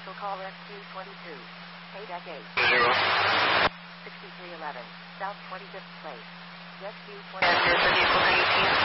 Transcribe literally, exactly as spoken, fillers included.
Commercial call S Q twenty-two. K deck eight. Zero. sixty-three eleven. South twenty-fifth Place. S Q Passenger twenty-two. for vehicle nineteen.